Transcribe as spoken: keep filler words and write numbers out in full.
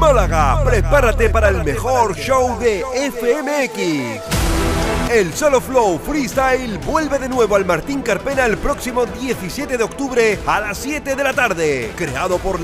Málaga, prepárate para el mejor show de F M X. El Solo Flow Freestyle vuelve de nuevo al Martín Carpena el próximo diecisiete de octubre a las siete de la tarde. Creado por